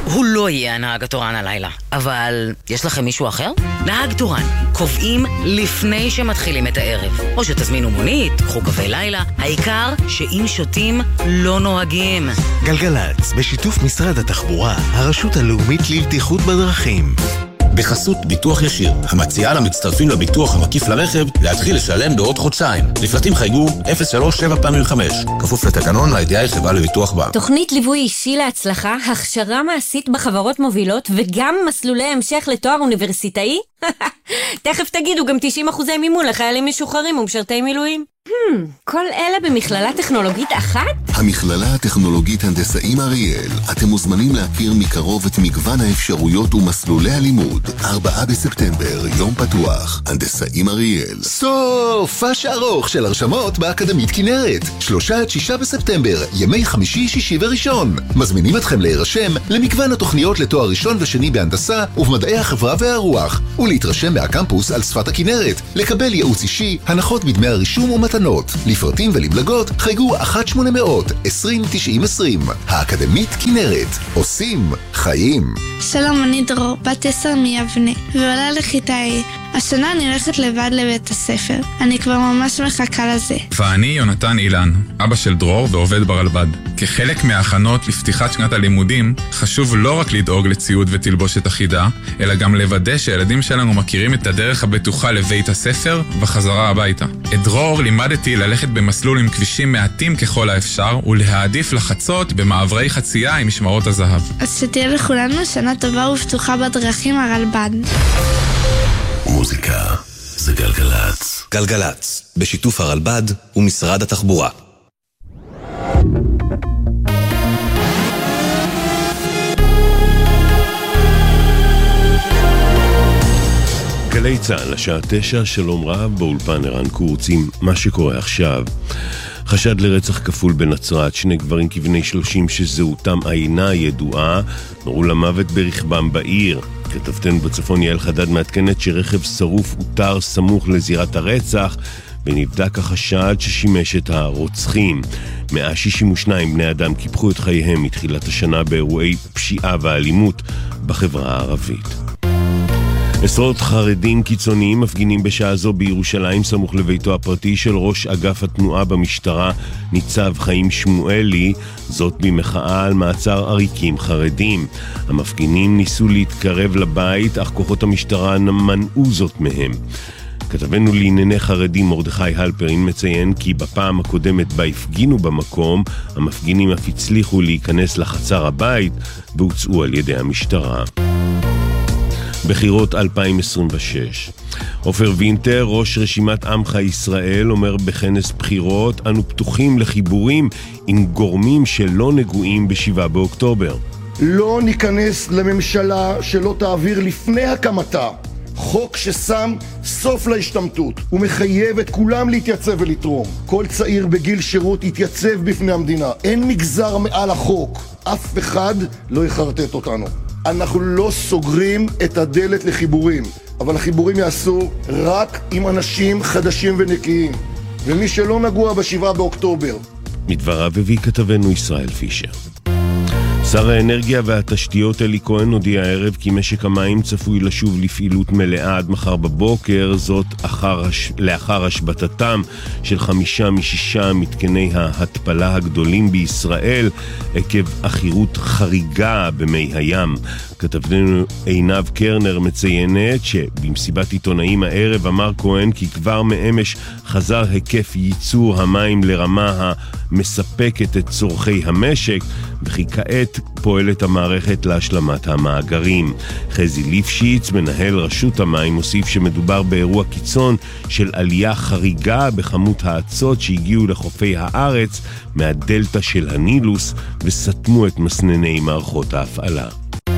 הוא לא יהיה הנהג התורן הלילה. אבל יש לכם מישהו אחר? נהג תורן. קובעים לפני שמתחילים את הערב. או שתזמינו מונית, קחו קווי לילה. העיקר שאם שותים לא נוהגים. גלגלץ, בשיתוף משרד התחבורה, הרשות הלאומית לבטיחות בדרכים. בחסות ביטוח ישיר, המציעה למצטרפים לביטוח המקיף לרכב להתחיל לשלם בעוד חודשיים. לפרטים חייגו 037 כפוף לתקנון הידיעה חברה לביטוח בע"מ. תוכנית ליווי אישי להצלחה, הכשרה מעשית בחברות מובילות וגם מסלולי המשך לתואר אוניברסיטאי? תכף תגידו גם 90% מימון לחיילים משוחררים ומשרתי מילואים. כל אלה במכללה טכנולוגית אחת? המכללה הטכנולוגית הנדסאים אריאל. אתם מוזמנים להכיר מקרוב את מגוון האפשרויות ומסלולי הלימוד. 4 בספטמבר, יום פתוח. הנדסאים אריאל. סופש ארוך של הרשמות באקדמית כנרת. 3-6 בספטמבר, ימי חמישי, שישי וראשון. מזמינים אתכם להירשם למגוון התוכניות לתואר ראשון ושני בהנדסה ובמדעי החברה והרוח, ולהתרשם מהקמפוס על שפת הכנרת, לקבל ייעוץ אישי, הנחות בדמי הרישום ומתנות. לפרטים ולמלגות חייגו 1-800-20-90-20. האקדמית כנרת, עושים חיים. שלום, אני דרור, בת 10 מיבנה, ועולה לכיתה A. השנה אני הולכת לבד לבית הספר. אני כבר ממש מחכה לזה. ואני יונתן אילן, אבא של דרור ועובד ברלב"ד. כחלק מההכנות לפתיחת שנת הלימודים, חשוב לא רק לדאוג לציוד ותלבושת אחידה, אלא גם לוודא שהילדים שלנו מכירים את הדרך הבטוחה לבית הספר וחזרה הביתה. את דרור לימדתי ללכת במסלול עם כבישים מעטים ככל האפשר, ולהעדיף לחצות במעברי חצייה עם משמרות הזהב. אז שתהיה לכולנו שנה טובה ופתוחה בדרכים הרלב"ד. מוזיקה זה גלגלץ. גלגלץ, בשיתוף הרלב"ד ומשרד התחבורה. גלי צה"ל, השעה 9, שלום רב, באולפן ערן קורץ עם מה שקורה עכשיו. חשד לרצח כפול בנצרת, 2 גברים כבני 30 שזהותם אינה ידועה, נורו למוות ברכבם בעיר. כתבתנו בצפון יעל חדד מעדכנת שרכב שרוף אותר סמוך לזירת הרצח, ונבדק החשד ששימש את הרוצחים. 162 בני אדם קיפחו את חייהם מתחילת השנה באירועי פשיעה ואלימות בחברה הערבית. עשרות חרדים קיצוניים מפגינים בשעה זו בירושלים סמוך לביתו הפרטי של ראש אגף התנועה במשטרה ניצב חיים שמואלי, זאת במחאה על מעצר עריקים חרדים. המפגינים ניסו להתקרב לבית אך כוחות המשטרה מנעו זאת מהם. כתבנו לענייני חרדים מרדכי הלפרין מציין כי בפעם הקודמת בה הפגינו במקום, המפגינים אף הצליחו להיכנס לחצר הבית והוצאו על ידי המשטרה. בחירות 2026. עופר וינטר, ראש רשימת עמך ישראל, אומר בכנס בחירות, אנו פתוחים לחיבורים עם גורמים שלא נגועים ב7 באוקטובר. לא ניכנס לממשלה שלא תעביר לפני הקמתה חוק ששם סוף להשתמטות ומחייב את כולם להתייצב ולתרום. כל צעיר בגיל שירות יתייצב בפני המדינה. אין מגזר מעל החוק. אף אחד לא יחרטט אותנו. אנחנו לא סוגרים את הדלת לחיבורים, אבל החיבורים יעשו רק עם אנשים חדשים ונקיים, ומי שלא נגוע ב7 באוקטובר. מדבריו הביא כתבנו ישראל פישר. שר האנרגיה והתשתיות אלי כהן הודיע הערב כי משק המים צפוי לשוב לפעילות מלאה עד מחר בבוקר, זאת לאחר השבתתם של 5 מ6 מתקני ההתפלה הגדולים בישראל עקב אחירות חריגה במי הים. כתבנו עינב קרנר מציינת שבמסיבת עיתונאים הערב אמר כהן כי כבר מאמש חזר היקף ייצור המים לרמה המספקת את צורכי המשק, וכי כעת פועלת המערכת להשלמת המאגרים. חזי ליפשיץ, מנהל רשות המים, מוסיף שמדובר באירוע קיצון של עלייה חריגה בכמות האצות שהגיעו לחופי הארץ מהדלטה של הנילוס וסתמו את מסנני מערכות ההפעלה.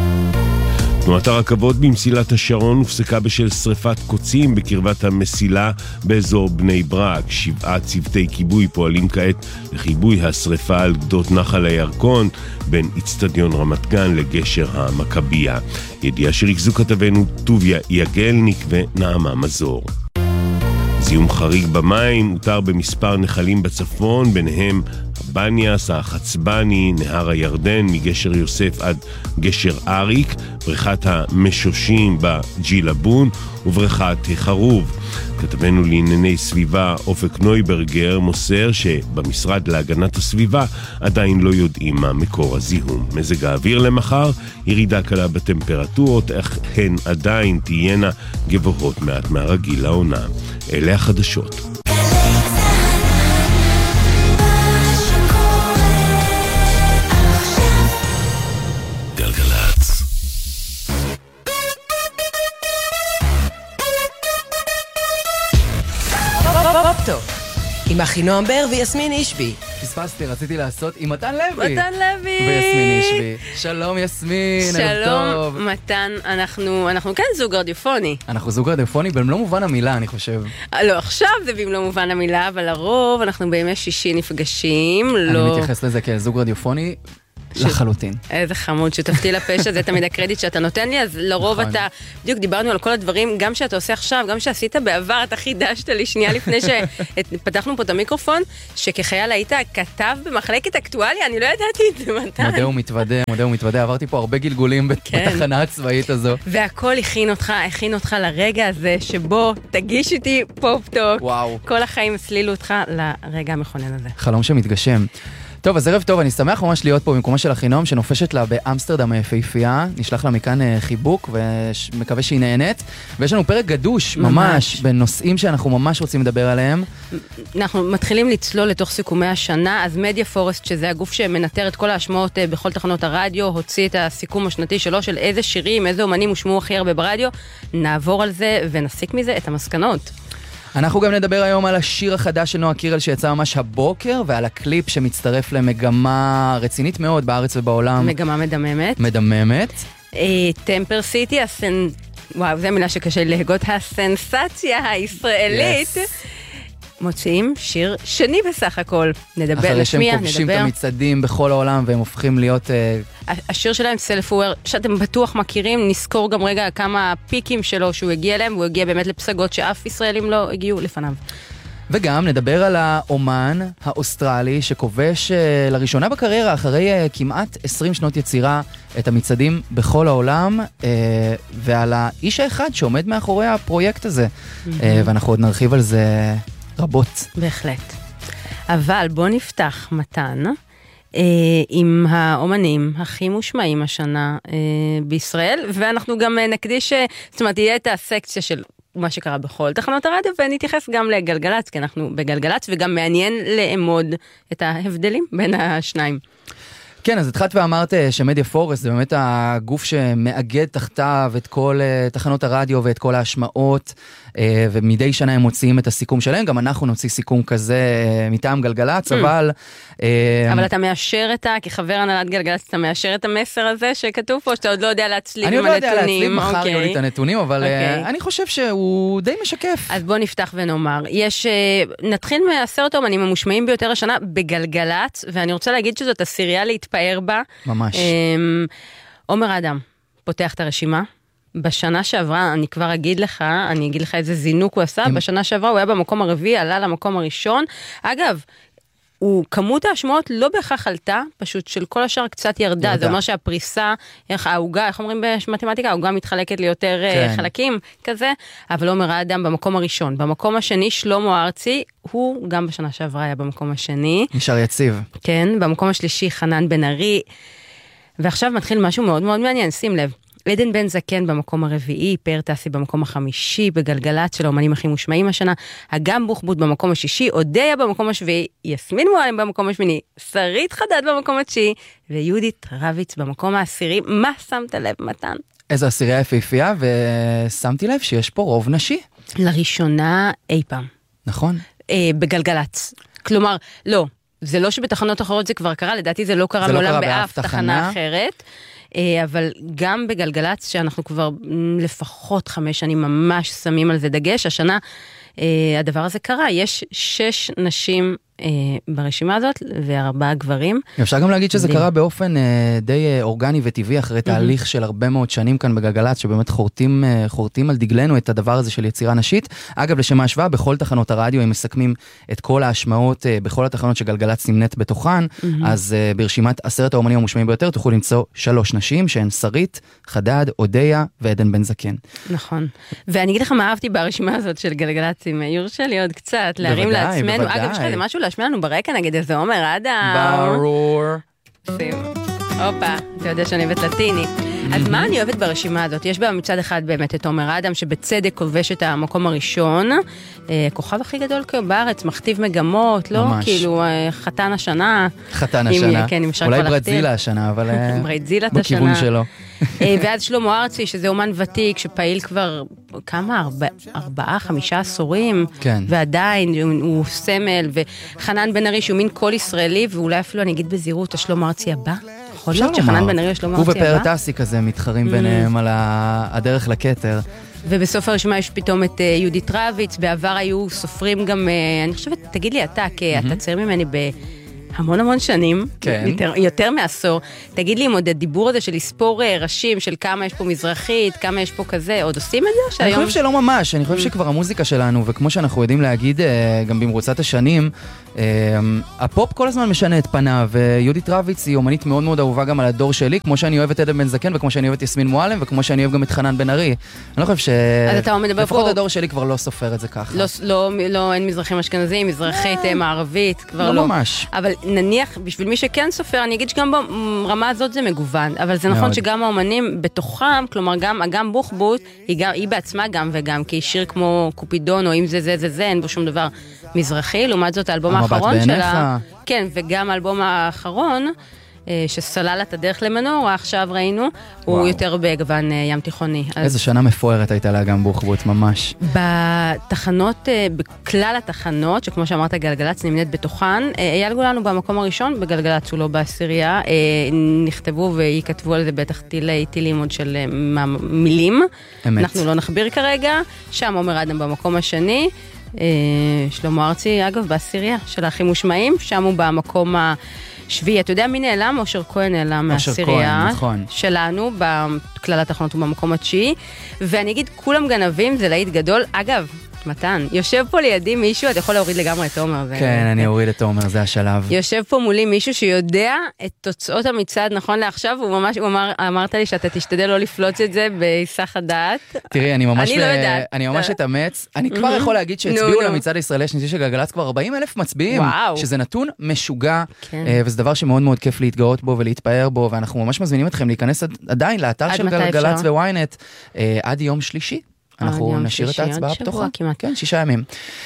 תנועת הרכבות במסילת השרון הופסקה בשל שריפת קוצים בקרבת המסילה באזור בני ברק. 7 צוותי כיבוי פועלים כעת לכיבוי השריפה על גדות נחל הירקון בין אצטדיון רמת גן לגשר המכביה. ידיעה שריכזו כתבנו טוביה יגלניק ונעמה מזור. זיהום חריג במים הותר במספר נחלים בצפון, ביניהם הבניאס, החצבני, נהר הירדן, מגשר יוסף עד גשר אריק, בריכת המשושים בג'ילבון ובריכת חרוב. כתבנו לענייני סביבה אופק נויברגר מוסר שבמשרד להגנת הסביבה עדיין לא יודעים מה מקור הזיהום. מזג האוויר למחר, ירידה קלה בטמפרטורות, אך הן עדיין תהיינה גבוהות מעט מהרגיל לעונה. אלה החדשות. עם אחינועם בר ויסמין אישבי. פספסתי, רציתי לעשות עם מתן לוי. מתן לוי. ויסמין אישבי. שלום יסמין, ערב טוב. שלום מתן, אנחנו כן זוג רדיופוני. אנחנו זוג רדיופוני במלוא מובן המילה, אני חושב. לא, עכשיו זה במלוא מובן המילה, אבל לרוב אנחנו בימי שישי נפגשים. אני מתייחס לזה כזוג רדיופוני. לחלוטין. איזה חמוד, שותפתי לפשע, זה תמיד הקרדיט שאתה נותן לי, אז לרוב אתה, בדיוק דיברנו על כל הדברים, גם שאתה עושה עכשיו, גם שעשית בעבר, אתה חידשת לי שנייה לפני שפתחנו פה את המיקרופון, שכחייל היית כתב במחלקת אקטואליה, אני לא ידעתי את זה, מתן. מודה ומתוודה, עברתי פה הרבה גלגולים בתחנה הצבאית הזו. והכל הכין אותך לרגע הזה, שבו תגיש איתי פופ-טוק. וואו. כל החיים הסלילו אותך לרגע המכונן הזה. חלום שמתגשם. טוב, אז ערב טוב, אני שמח ממש להיות פה במקומה של אחינועם שנופשת לה באמסטרדם היפהפייה. נשלח לה מכאן חיבוק ומקווה שהיא נהנית. ויש לנו פרק גדוש ממש בנושאים שאנחנו ממש רוצים לדבר עליהם. אנחנו מתחילים לצלול לתוך סיכומי השנה, אז מדיה פורסט, שזה הגוף שמנטר את כל ההשמעות בכל תחנות הרדיו, הוציא את הסיכום השנתי שלו של איזה שירים, איזה אומנים הושמעו הכי הרבה ברדיו. נעבור על זה ונסיק מזה את המסקנות. אנחנו גם נדבר היום על השיר החדש של נועה קירל שיצא ממש הבוקר, ועל הקליפ שמצטרף למגמה רצינית מאוד בארץ ובעולם. מגמה מדממת. טמפר סיטי, וואו, זו מילה שקשה להגות, הסנסציה הישראלית. מוציאים שיר שני בסך הכל. נדבר, אחרי שהם כובשים את המצעדים בכל העולם והם הופכים להיות... השיר שלהם, סלף-אוור, שאתם בטוח מכירים, נזכור גם רגע כמה פיקים שלו שהוא הגיע אליהם, והוא הגיע באמת לפסגות שאף ישראלים לא הגיעו לפניו. וגם נדבר על האומן האוסטרלי שכובש לראשונה בקריירה אחרי כמעט 20 שנות יצירה את המצעדים בכל העולם, ועל האיש האחד שעומד מאחורי הפרויקט הזה. ואנחנו עוד נרחיב על זה רבות. בהחלט. אבל בוא נפתח מתן עם האומנים הכי מושמעים השנה בישראל, ואנחנו גם נקדיש, זאת אומרת, יהיה את הסקציה של מה שקרה בכל תחנות הרדיו, ונתייחס גם לגלגלץ, כי אנחנו בגלגלץ, וגם מעניין לאמוד את ההבדלים בין השניים. כן, אז התחלת ואמרת שמדיה פורסט זה באמת הגוף שמאגד תחתיו את כל תחנות הרדיו ואת כל ההשמעות, ומדי שנה הם מוציאים את הסיכום שלהם, גם אנחנו נוציא סיכום כזה מטעם גלגלץ, אבל... אבל אתה מאשר כחבר הנהלת גלגלץ, אתה מאשר את המסר הזה שכתוב פה, שאתה עוד לא יודע להצליב עם הנתונים. אני עוד לא יודע להצליב, מחר יהיו לי את הנתונים, אבל אני חושב שהוא די משקף. אז בוא נפתח ונאמר, נתחיל מהסרט האומנים המושמעים ביותר השנה בגלגלץ, ואני רוצה להגיד שזאת הסירייה להתפאר בה. ממש. עומר אדם פותח את הרשימה. בשנה שעברה, אני כבר אגיד לך איזה זינוק הוא עשה, בשנה שעברה הוא היה במקום הרביעי, עלה למקום הראשון. אגב, כמות ההשמעות לא בהכרח עלתה, פשוט של כל השאר קצת ירדה. זה אומר שהפריסה, העוגה, איך אומרים במתמטיקה, העוגה מתחלקת ליותר חלקים כזה, אבל עומר אדם במקום הראשון. במקום השני, שלמה ארצי, הוא גם בשנה שעברה היה במקום השני. נשאר יציב. כן, במקום השלישי, חנן בן ארי. ועכשיו מתחיל משהו מאוד מאוד מעניין, שים לב. עדן בן זקן במקום הרביעי, פאר טסי במקום החמישי, בגלגלת של האומנים הכי מושמעים השנה, אגם בוחבוט במקום השישי, אודיה במקום השביעי, יסמין מועלם במקום השמיני, שרית חדד במקום התשיעי, ויהודית רביץ במקום העשירי. מה שמת לב, מתן? איזו עשירייה יפהפייה, ושמתי לב שיש פה רוב נשי. לראשונה אי פעם. נכון. בגלגלת. כלומר, לא, זה לא שבתחנות אחרות זה כבר קרה, לדעתי זה לא קרה מעולם באף תחנה אחרת. אבל גם בגלגלץ, שאנחנו כבר לפחות 5 שנים ממש שמים על זה דגש, השנה הדבר הזה קרה, יש 6 נשים ברשימה הזאת, ו4 גברים. אפשר גם להגיד שזה קרה באופן די אורגני וטבעי, אחרי תהליך של הרבה מאוד שנים כאן בגלגלצ, שבאמת חורטים על דגלנו את הדבר הזה של יצירה נשית. אגב, לשם ההשוואה, בכל תחנות הרדיו הם מסכמים את כל ההשמעות, בכל התחנות שגלגלצ נמנית בתוכן, אז ברשימת 10 האומנים המושמעים ביותר, תוכלו למצוא 3 נשים, שהן שרית, חדד, אודיה ועדן בן זקן. נכון. ואני אגיד לך מה אהבתי ברשימה הזאת של גלגלצ, אם יורשה לי עוד קצת, להרים לעצמנו. אגב, יש לך משהו להשמיע לנו ברקע, נגיד איזה עומר אדם. ברור. הופה, אתה יודע שאני אוהבת לטיני. אז מה אני אוהבת ברשימה הזאת? יש בה מצד אחד באמת את עומר אדם, שבצדק כובש את המקום הראשון, כוכב הכי גדול בארץ, מכתיב מגמות, לא? כאילו חתן השנה. חתן השנה. אולי ברזילה השנה, אבל בכיוון שלו. ועד שלמה ארצי, שזה אומן ותיק, שפעיל כבר כמה? 4-5 עשורים, ועדיין הוא סמל, וחנן בן ארי, שהוא מין קול ישראלי, ואולי אפילו אני אגיד בזירות, השלמה ארצי הבא. יכול להיות שחנן בן ארי ושלמה ארצי הבא. הוא ופרטסי כזה מתחרים ביניהם על הדרך לקטר. ובסוף הרשימה יש פתאום את יהודית רביץ, בעבר היו סופרים גם, אני חושבת, תגיד לי אתה, כי אתה צעיר ממני המון שנים, יותר מעשור. תגיד לי אם עוד הדיבור הזה של לספור ראשים, של כמה יש פה מזרחית, כמה יש פה כזה, עוד עושים את זה? אני חושב שלא ממש, אני חושב שכבר המוזיקה שלנו, וכמו שאנחנו יודעים להגיד גם במרוצת השנים, הפופ כל הזמן משנה את פניו, ויהודית רביץ היא אומנית מאוד מאוד אהובה גם על הדור שלי, כמו שאני אוהב את עדן בן זקן, וכמו שאני אוהב את יסמין מועלם, וכמו שאני אוהב גם את חנן בן ארי. אני לא חושב לפחות הדור שלי כבר לא סופר את זה ככה. לא, אין מזרחים אשכנזים, מזרחית, מערבית, כבר לא. ממש. אבל נניח, בשביל מי שכן סופר, אני אגיד שגם ברמה הזאת זה מגוון, אבל זה נכון שגם האומנים בתוכם, כלומר גם בוחבוט, היא בעצמה גם וגם, כי שיר כמו קופידון, או אם זה, אין בו שום דבר מזרחי, לעומת זאת האלבום האחרון שלה, כן, וגם האלבום האחרון, שסלל את הדרך למנורה, עכשיו ראינו, הוא יותר בגוון ים תיכוני. איזו שנה מפוארת הייתה לה גם בוחבוט, ממש. בתחנות, בכלל התחנות, שכמו שאמרת גלגלצ נמנית בתוכן, אייל גולן במקום הראשון, בגלגלצ הוא לא בעשירייה, נכתבו ויקטבו על זה בטח טילים עוד של מילים. אמת. אנחנו לא נחביר כרגע, שם עומר אדם במקום השני, שלמה ארצי, אגב, בעשירייה של האחים מושמעים, שם הוא במקום השביעי. אתה יודע מי נעלם? אושר כהן נעלם מהעשירייה שלנו, בכלל התחנות הוא במקום התשיעי, ואני אגיד, כולם גנבים, זה להיט גדול. אגב, מתן, יושב פה לידי מישהו, אתה יכול להוריד לגמרי את עומר. כן, אני אוריד את עומר, זה השלב. יושב פה מולי מישהו שיודע את תוצאות המצעד נכון לעכשיו, הוא אמרת לי שאתה תשתדל לא לפלוץ את זה בהיסח הדעת. תראי, אני ממש אתאמץ. אני כבר יכול להגיד שהצביעו למצעד הישראלי השנתי של גלגלצ כבר 40,000 מצביעים, שזה נתון משוגע, וזה דבר שמאוד מאוד כיף להתגאות בו ולהתפאר בו, ואנחנו ממש מזמינים אתכם להיכנס עדיין לאתר של גלגלצ וויינט עד יום שלישי. אנחנו נשאיר את ההצבעה פתוחה. כן, 6 ימים.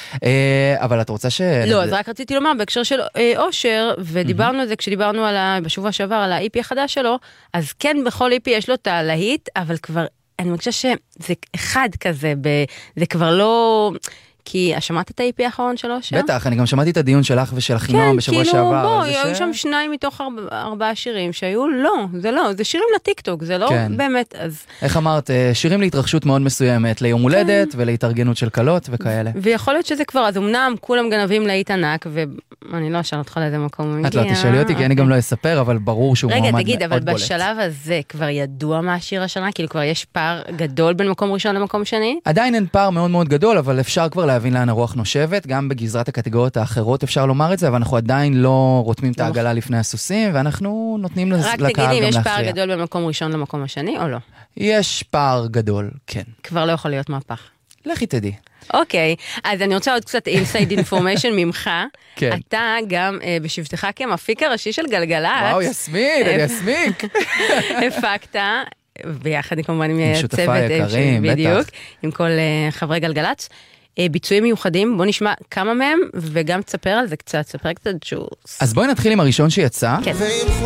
אבל את רוצה לא, אז רק רציתי לומר, בהקשר של אושר, ודיברנו על זה כשדיברנו בשבוע שעבר על ה-EP החדש שלו, אז כן, בכל EP יש לו את הלהיט, אבל כבר, אני מרגישה שזה אחד כזה, זה כבר לא... כי שמעת את ה-EP האחרון שלו שם? בטח, אני גם שמעתי את הדיון שלך ושל אחינועם בשבוע שעבר. כן, כאילו, בוא, היו שם 2 מתוך 4 שירים שהיו, זה שירים לטיקטוק, זה לא באמת, אז... איך אמרת, שירים להתרחשות מאוד מסוימת, ליום הולדת ולהתארגנות של קלות וכאלה. ויכול להיות שזה כבר, אז אמנם כולם גנבים להיט ענק, ואני לא אשאל אותך לאיזה מקום. את לא תשאלי אותי, כי אני גם לא אספר, אבל ברור שהוא מועמד מאוד בולט. רגע, תגיד, אבל בשלב הזה כבר ידוע מה השיר השנה? כאילו כבר יש פער גדול בין מקום ראשון למקום שני? עדיין אין פער מאוד מאוד גדול, אבל אפשר כבר להבין לאן הרוח נושבת, גם בגזרת הקטגוריות האחרות אפשר לומר את זה, אבל אנחנו עדיין לא רותמים את העגלה לפני הסוסים, ואנחנו נותנים לקהל גם להכריע. רק תגידי, יש פער גדול במקום ראשון למקום השני, או לא? יש פער גדול, כן. כבר לא יכול להיות מהפך. לכי תדעי. אוקיי, אז אני רוצה עוד קצת אינסייד אינפורמיישן ממך. כן. אתה גם בשבתך כמפיק הראשי של גלגלצ. וואו, יסמין, אני אסמיק. הפקת... ביחד כמובן עם שותפיי היקרים, בדיוק, עם כל חברי גלגלצ. ביצועים מיוחדים, בוא נשמע כמה מהם, וגם תספר על זה קצת, ספר קצת ג'וס. אז בואי נתחיל עם הראשון שיצא. כן.